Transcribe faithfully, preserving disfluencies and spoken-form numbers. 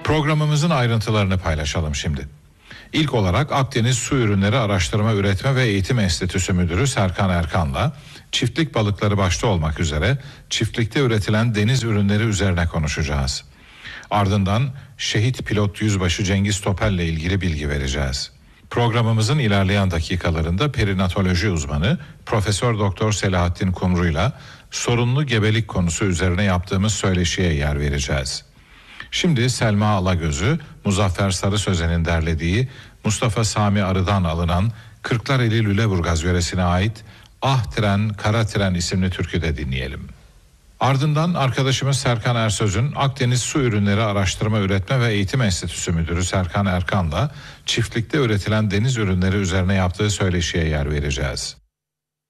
Programımızın ayrıntılarını paylaşalım şimdi. İlk olarak Akdeniz Su Ürünleri Araştırma, Üretme ve Eğitim Enstitüsü Müdürü Serkan Erkan'la çiftlik balıkları başta olmak üzere çiftlikte üretilen deniz ürünleri üzerine konuşacağız. Ardından Şehit Pilot Yüzbaşı Cengiz Topel'le ilgili bilgi vereceğiz. Programımızın ilerleyen dakikalarında perinatoloji uzmanı Profesör Doktor Selahattin Kumru'yla sorunlu gebelik konusu üzerine yaptığımız söyleşiye yer vereceğiz. Şimdi Selma Alagöz'ü Muzaffer Sarı Sözen'in derlediği Mustafa Sami Arı'dan alınan Kırklareli Lüleburgaz yöresine ait Ah Tren Kara Tren isimli türküde dinleyelim. Ardından arkadaşımız Serkan Ersöz'ün Akdeniz Su Ürünleri Araştırma, Üretme ve Eğitim Enstitüsü Müdürü Serkan Erkan'la çiftlikte üretilen deniz ürünleri üzerine yaptığı söyleşiye yer vereceğiz.